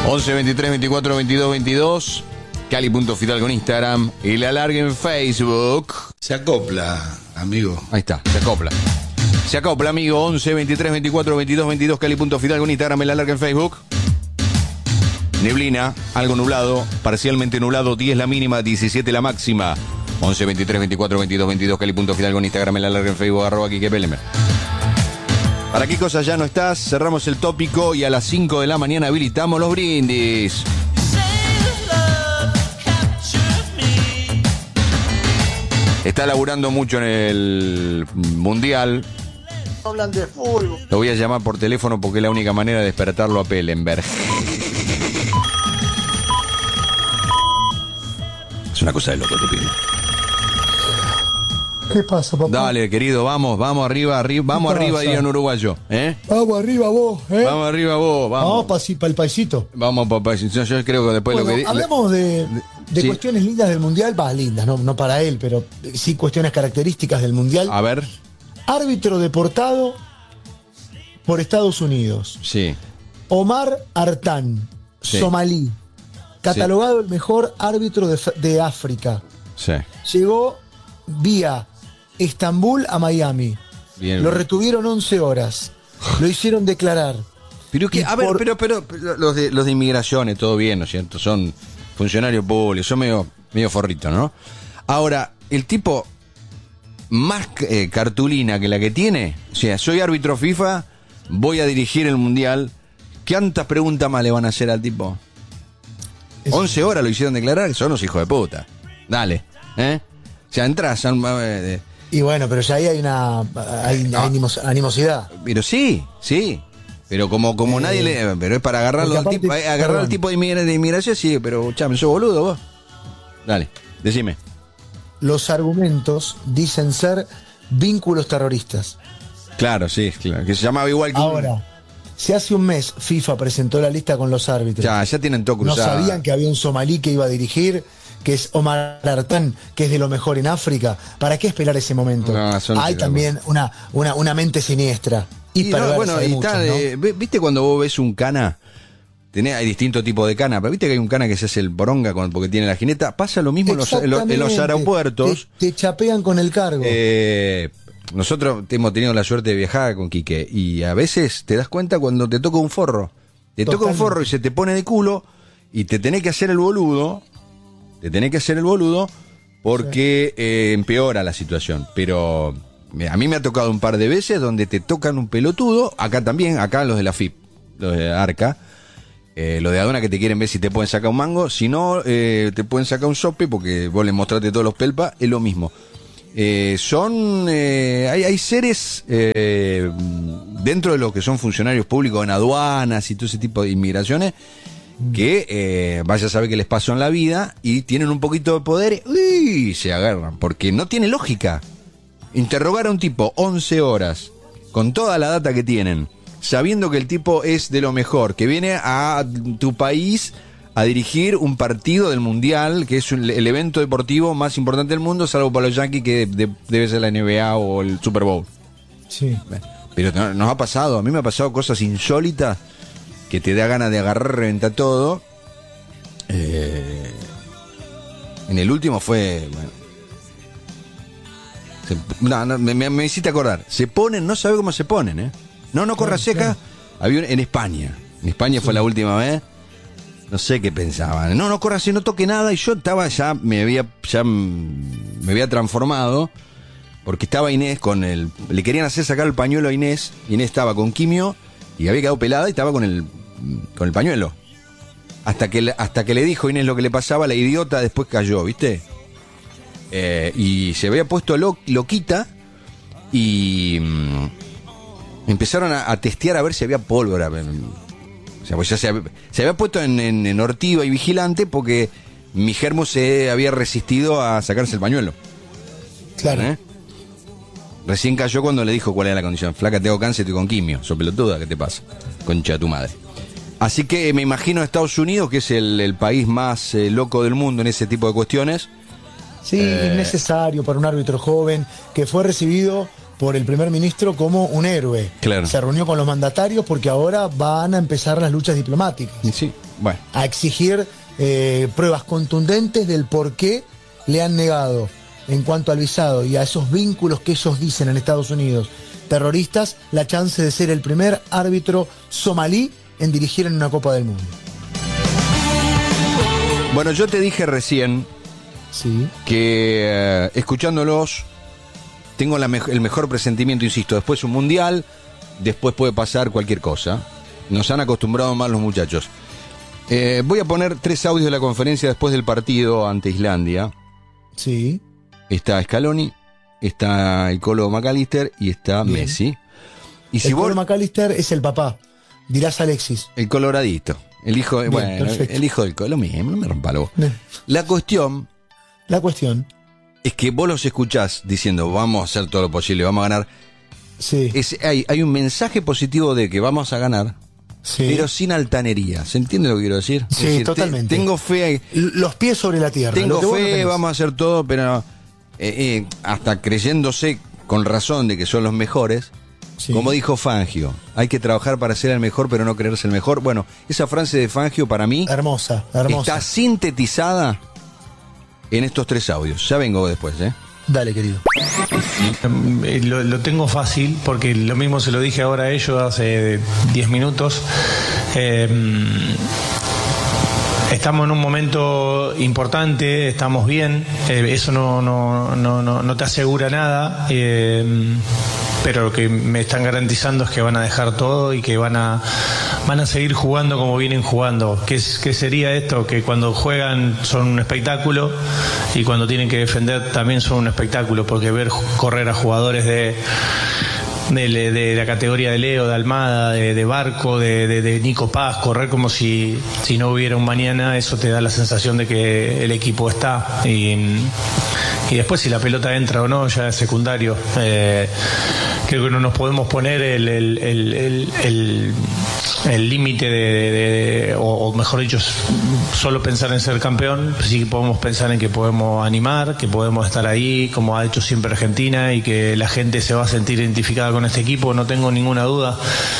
11 23 24 22 22. Cali.Fidal con Instagram. Y la larga en Facebook. Se acopla, amigo. Ahí está, se acopla. Se acopla, amigo. 11 23 24 22 22. Cali.Fidal con Instagram. Y la larga en Facebook. Neblina, algo nublado, parcialmente nublado, 10 la mínima, 17 la máxima. 11 23 24 22 22. Cali.Fidal con Instagram. Y la larga en Facebook. @KikePelemer. ¿Para qué cosas ya no estás? Cerramos el tópico y a las 5 de la mañana habilitamos los brindis. Está laburando mucho en el Mundial. Hablan de fútbol. Lo voy a llamar por teléfono porque es la única manera de despertarlo a Pellenberg. Es una cosa de loco, te pido. ¿Qué pasa, papá? Dale, querido, vamos arriba, vamos arriba, diría un uruguayo, ¿eh? Vamos arriba vos, Vamos arriba vos, vamos. Vamos para el paisito. Vamos, papá, yo creo que después Bueno, lo que... hablemos de Sí. cuestiones lindas del Mundial, lindas, no para él, pero sí cuestiones características del Mundial. A ver, Árbitro deportado por Estados Unidos. sí. Omar Artan, Sí. somalí, catalogado el mejor árbitro de África. Sí. Llegó vía Estambul a Miami. Bien. Lo retuvieron 11 horas. Lo hicieron declarar. Pero que, Y a ver, por- pero los de inmigraciones, todo bien, ¿no es cierto? Son funcionarios públicos, son medio forritos, ¿no? Ahora, el tipo más cartulina que la que tiene, o sea, soy árbitro FIFA, voy a dirigir el Mundial. ¿Cuántas preguntas más le van a hacer al tipo? 11 horas lo hicieron declarar, que son los hijos de puta. Dale, ¿eh? O sea, entras Y bueno, pero ya ahí hay animosidad. pero sí. Pero como nadie le... Pero es para agarrarlo al porque tipo, aparte, agarrar al perdón. tipo de inmigración, sí, pero chame, sos boludo vos. Dale, decime. Los argumentos dicen ser vínculos terroristas. Claro, sí, claro. Que se llamaba igual que Ahora, si hace un mes FIFA presentó la lista con los árbitros, Ya tienen todo no cruzado. sabían que había un somalí que iba a dirigir, que es Omar Artan, que es de lo mejor en África. ¿Para qué esperar ese momento? No, son Hay locos. también una mente siniestra y Y perversa bueno, de y muchos, está ¿no? ¿viste cuando vos ves un cana? Hay distintos tipos de cana, pero viste que hay un cana que se hace el poronga porque tiene la jineta. Pasa lo mismo en los Exactamente. aeropuertos. Te chapean con el cargo. Nosotros hemos tenido la suerte de viajar con Quique y a veces te das cuenta cuando te toca un forro. Te toca un forro y se te pone de culo y te tenés que hacer el boludo. Porque empeora la situación. Pero a mí me ha tocado un par de veces donde te tocan un pelotudo. Acá también, acá los de la FIP, los de Arca. Los de aduana que te quieren ver si te pueden sacar un mango. Si no, te pueden sacar un sope porque vos les mostraste todos los pelpas. Es lo mismo. Hay seres dentro de los que son funcionarios públicos en aduanas y todo ese tipo de inmigraciones que vaya a saber qué les pasó en la vida y tienen un poquito de poder y se agarran porque no tiene lógica interrogar a un tipo 11 horas con toda la data que tienen, sabiendo que el tipo es de lo mejor, que viene a tu país a dirigir un partido del Mundial, que es el evento deportivo más importante del mundo, salvo para los Yankees, que debe ser la NBA o el Super Bowl. Sí. Pero nos ha pasado, a mí me ha pasado cosas insólitas que te da ganas de agarrar, reventar todo. En el último fue... Bueno, me hiciste acordar. Se ponen, no sabe cómo se ponen, ¿eh? No corra seca. Había en España. En España fue la última vez. No sé qué pensaban. No corra así, no toque nada. Y yo estaba me había transformado. Porque estaba Inés le querían hacer sacar el pañuelo a Inés. Inés estaba con quimio y había quedado pelada y estaba con el pañuelo. Hasta que le dijo Inés lo que le pasaba, la idiota después cayó, ¿viste? Y se había puesto loquita y empezaron a testear a ver si había pólvora. O sea, pues ya se había puesto en ortiva y vigilante porque mi germo se había resistido a sacarse el pañuelo. Claro. Recién cayó cuando le dijo cuál era la condición. Flaca, tengo cáncer, estoy con quimio. Sos pelotuda, ¿qué te pasa? Concha de tu madre. Así que me imagino Estados Unidos, que es el país más loco del mundo en ese tipo de cuestiones. Sí, innecesario para un árbitro joven que fue recibido por el primer ministro como un héroe. Claro. Se reunió con los mandatarios porque ahora van a empezar las luchas diplomáticas. Sí, bueno. A exigir pruebas contundentes del por qué le han negado, en cuanto al visado y a esos vínculos que ellos dicen en Estados Unidos, terroristas, la chance de ser el primer árbitro somalí en dirigir en una Copa del Mundo. Bueno, yo te dije recién Sí. que escuchándolos tengo el mejor presentimiento, insisto, después un mundial, después puede pasar cualquier cosa. Nos han acostumbrado mal los muchachos. Voy a poner 3 audios de la conferencia después del partido ante Islandia. Sí. Está Scaloni, está el Colo McAllister y está Bien. Messi. Y si El vos, Colo McAllister es el papá, dirás Alexis. el coloradito, el hijo, Bien, bueno, perfecto. el hijo del Colo, no me rompa la voz. La cuestión La cuestión, es que vos los escuchás diciendo vamos a hacer todo lo posible, vamos a ganar. sí, Hay un mensaje positivo de que vamos a ganar, sí. pero sin altanería. ¿Se entiende lo que quiero decir? Sí, Es decir, totalmente. Tengo fe, Los pies sobre la tierra. tengo lo que vos no fe, tenés. vamos a hacer todo, pero hasta creyéndose con razón de que son los mejores. Sí. Como dijo Fangio, hay que trabajar para ser el mejor, pero no creerse el mejor. Bueno, esa frase de Fangio para mí Hermosa, hermosa. está sintetizada en estos 3 audios. Ya vengo después, ¿eh? Dale, querido. Lo tengo fácil porque lo mismo se lo dije ahora a ellos hace 10 minutos. Estamos en un momento importante, estamos bien, eso no te asegura nada, pero lo que me están garantizando es que van a dejar todo y que van a seguir jugando como vienen jugando. ¿Qué sería esto? Que cuando juegan son un espectáculo y cuando tienen que defender también son un espectáculo, porque ver correr a jugadores de la categoría de Leo, de Almada, de Barco, de Nico Paz, correr como si no hubiera un mañana, eso te da la sensación de que el equipo está. Y después si la pelota entra o no, ya es secundario. Creo que no nos podemos poner el límite o mejor dicho, solo pensar en ser campeón. Sí podemos pensar en que podemos animar, que podemos estar ahí, como ha hecho siempre Argentina, y que la gente se va a sentir identificada con este equipo, no tengo ninguna duda.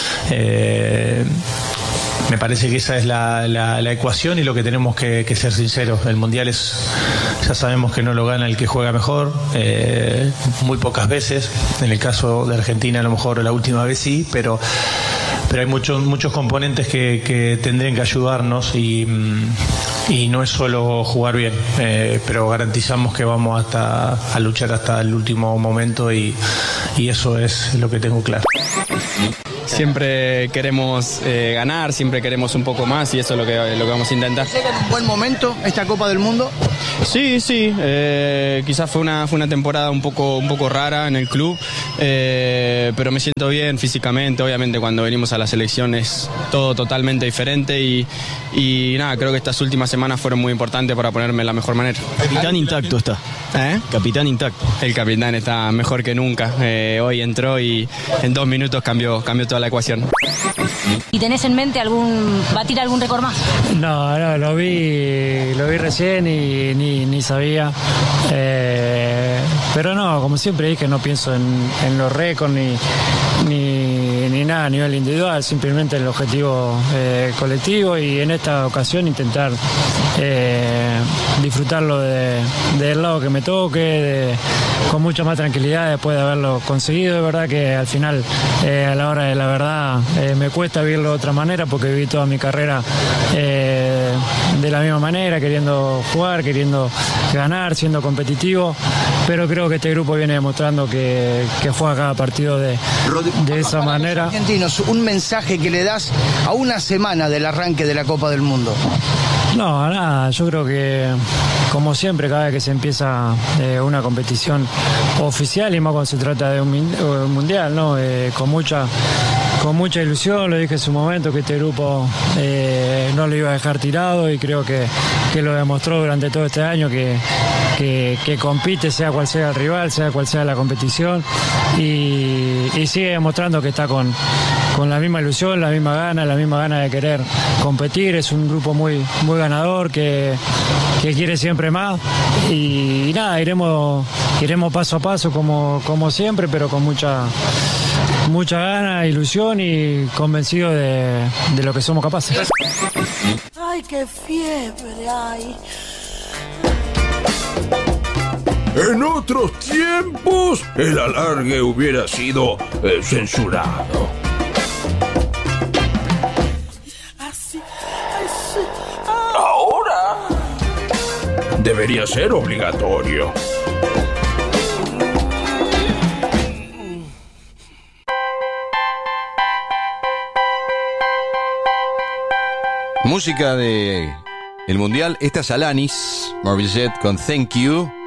Me parece que esa es la ecuación y lo que tenemos que ser sinceros. El Mundial ya sabemos que no lo gana el que juega mejor, muy pocas veces. En el caso de Argentina a lo mejor la última vez sí, pero hay muchos componentes que tendrían que ayudarnos y no es solo jugar bien, pero garantizamos que vamos a luchar hasta el último momento y eso es lo que tengo claro. Siempre queremos ganar, siempre queremos un poco más y eso es lo que vamos a intentar. ¿Llega en un buen momento esta Copa del Mundo? Sí, quizás fue una temporada un poco rara en el club, pero me siento bien físicamente. Obviamente cuando venimos a la selección es todo totalmente diferente y nada, creo que estas últimas semanas fueron muy importantes para ponerme de la mejor manera. Capitán intacto está. Capitán intacto. El capitán está mejor que nunca. Hoy entró y en 2 minutos cambió toda la ecuación. ¿Y tenés en mente batir algún récord más? No, lo vi recién y ni sabía. Pero no, como siempre dije, no pienso en los récords ni nada a nivel individual, simplemente el objetivo colectivo y en esta ocasión intentar disfrutarlo del lado que me toque, con mucha más tranquilidad después de haberlo conseguido. Es verdad que al final, a la hora de la verdad, me cuesta vivirlo de otra manera porque viví toda mi carrera de la misma manera, queriendo jugar, queriendo ganar, siendo competitivo, pero creo que este grupo viene demostrando que juega cada partido de esa manera. Argentinos, un mensaje que le das a una semana del arranque de la Copa del Mundo. No, nada, yo creo que como siempre cada vez que se empieza una competición oficial y más cuando se trata de un mundial, ¿no? Con mucha mucha ilusión. Lo dije en su momento que este grupo no lo iba a dejar tirado, y creo que lo demostró durante todo este año, que compite sea cual sea el rival, sea cual sea la competición, y sigue demostrando que está con la misma ilusión, la misma gana de querer competir. Es un grupo muy, muy ganador, que quiere siempre más, y nada, iremos paso a paso como siempre, pero con mucha gana, ilusión y convencido de lo que somos capaces. ¡Ay, qué fiebre hay! En otros tiempos, el alargue hubiera sido censurado. Así. Ahora debería ser obligatorio. Música de el Mundial. Esta es Alanis Morissette con Thank You.